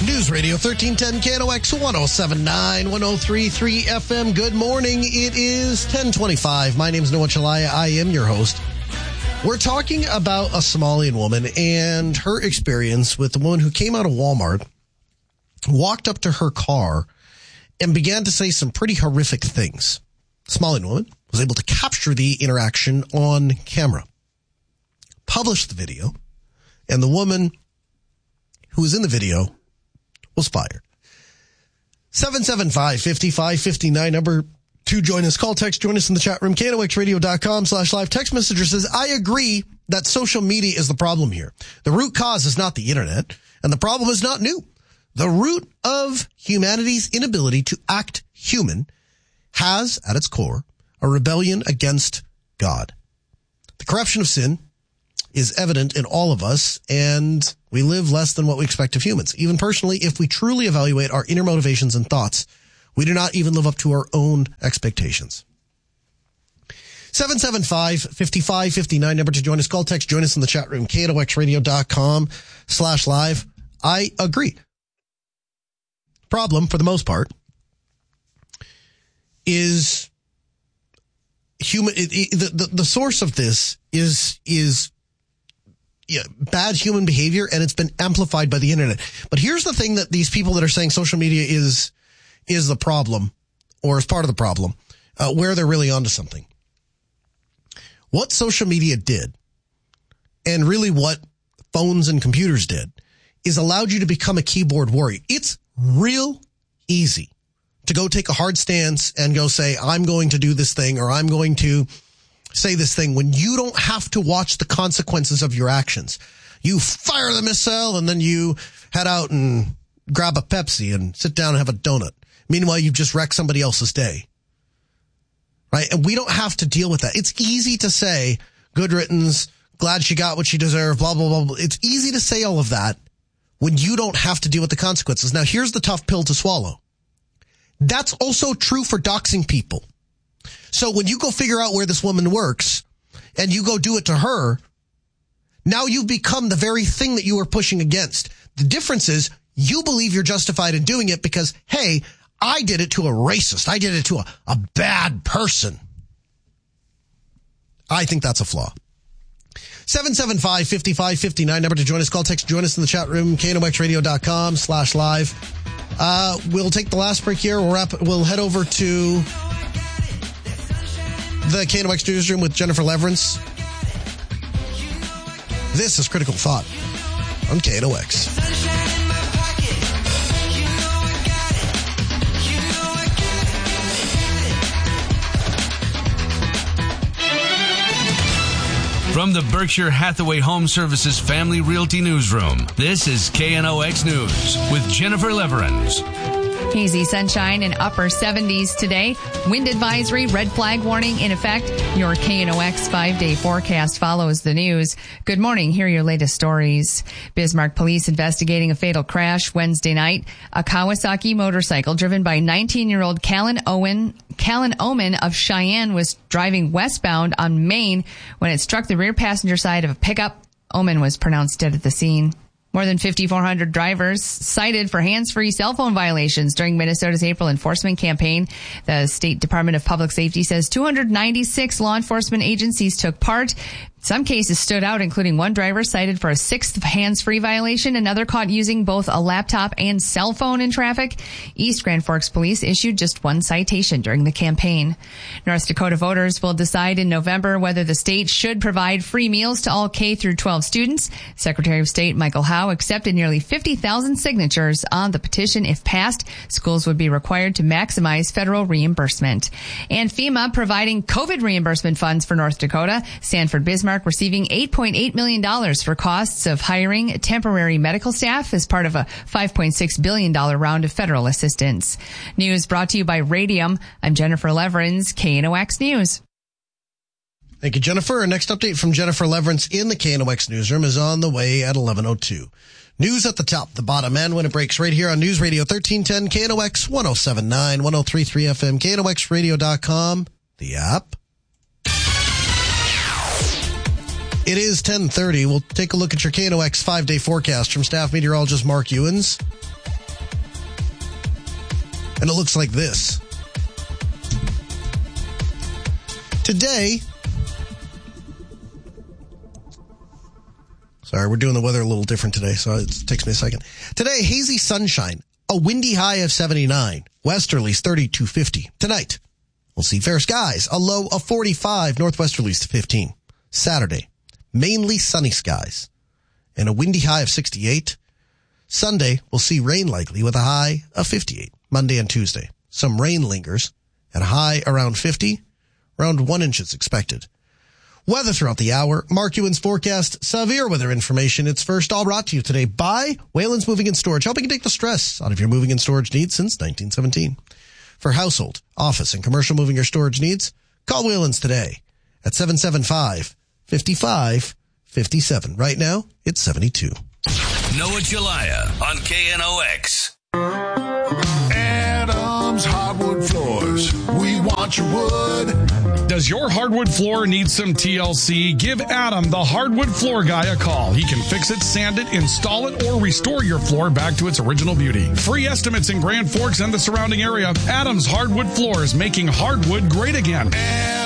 News Radio 1310 KNOX 1079 1033 FM. Good morning. It is 1025. My name is Noah Chalaya. I am your host. We're talking about a Somalian woman and her experience with the woman who came out of Walmart, walked up to her car, and began to say some pretty horrific things. The Somalian woman was able to capture the interaction on camera, published the video, and the woman who was in the video was fired. 775-5559, number to join us. Call, text, join us in the chat room, knoxradio.com/live. Text messenger says, I agree that social media is the problem here. The root cause is not the internet, and the problem is not new. The root of humanity's inability to act human has, at its core, a rebellion against God. The corruption of sin is evident in all of us, and we live less than what we expect of humans. Even personally, if we truly evaluate our inner motivations and thoughts, we do not even live up to our own expectations. 775-5559, number to join us. Call, text, join us in the chat room, knoxradio.com/live. I agree. Problem, for the most part, is human. The source of this is bad human behavior, and it's been amplified by the internet. But here's the thing that these people that are saying social media is the problem, or is part of the problem, where they're really onto something. What social media did, and really what phones and computers did, is allowed you to become a keyboard warrior. It's real easy to go take a hard stance and go say, I'm going to do this thing, or I'm going to say this thing, when you don't have to watch the consequences of your actions. You fire the missile, and then you head out and grab a Pepsi and sit down and have a donut. Meanwhile, you've just wrecked somebody else's day. Right? And we don't have to deal with that. It's easy to say, good riddance, glad she got what she deserved, blah, blah, blah, blah. It's easy to say all of that when you don't have to deal with the consequences. Now, here's the tough pill to swallow. That's also true for doxing people. So when you go figure out where this woman works and you go do it to her, now you've become the very thing that you were pushing against. The difference is you believe you're justified in doing it because, hey, I did it to a racist. I did it to a bad person. I think that's a flaw. 775-5559, number to join us. Call, text, join us in the chat room, knoxradio.com/live. We'll take the last break here. We'll head over to the KNOX Newsroom with Jennifer Leverance. This is Critical Thought on KNOX. From the Berkshire Hathaway Home Services Family Realty Newsroom, this is KNOX News with Jennifer Leverance. Hazy sunshine and upper 70s today. Wind advisory, red flag warning in effect. Your KNOX 5-day forecast follows the news. Good morning. Here are your latest stories. Bismarck police investigating a fatal crash Wednesday night. A Kawasaki motorcycle driven by 19-year-old Callan Oman of Cheyenne was driving westbound on Main when it struck the rear passenger side of a pickup. Oman was pronounced dead at the scene. More than 5,400 drivers cited for hands-free cell phone violations during Minnesota's April enforcement campaign. The State Department of Public Safety says 296 law enforcement agencies took part. Some cases stood out, including one driver cited for a sixth hands-free violation, another caught using both a laptop and cell phone in traffic. East Grand Forks Police issued just one citation during the campaign. North Dakota voters will decide in November whether the state should provide free meals to all K through 12 students. Secretary of State Michael Howe accepted nearly 50,000 signatures on the petition. If passed, schools would be required to maximize federal reimbursement. And FEMA providing COVID reimbursement funds for North Dakota. Sanford Bismarck receiving $8.8 million for costs of hiring temporary medical staff as part of a $5.6 billion round of federal assistance. News brought to you by Radium. I'm Jennifer Leverance, KNOX News. Thank you, Jennifer. Our next update from Jennifer Leverance in the KNOX Newsroom is on the way at 11:02. News at the top, the bottom, and when it breaks right here on News Radio 1310, KNOX 1079, 1033 FM, KNOXradio.com, the app. It is 10:30. We'll take a look at your KNOX 5-day forecast from staff meteorologist Mark Ewens. And it looks like this. Today, sorry, we're doing the weather a little different today, so it takes me a second. Today, hazy sunshine, a windy high of 79, westerlies 32 to 50. Tonight, we'll see fair skies, a low of 45, northwesterlies to 15. Saturday, mainly sunny skies, and a windy high of 68. Sunday, we'll see rain likely with a high of 58. Monday and Tuesday, some rain lingers and a high around 50. Around 1 inch is expected. Weather throughout the hour. Mark Ewan's forecast. Severe weather information. It's first all brought to you today by Wayland's Moving and Storage, helping you take the stress out of your moving and storage needs since 1917. For household, office, and commercial moving or storage needs, call Wayland's today at 775-5557. Right now, it's 72. Noah Jalaya on KNOX. Adams Hardwood Floors. We want your wood. Does your hardwood floor need some TLC? Give Adam, the hardwood floor guy, a call. He can fix it, sand it, install it, or restore your floor back to its original beauty. Free estimates in Grand Forks and the surrounding area. Adam's Hardwood Floors, making hardwood great again.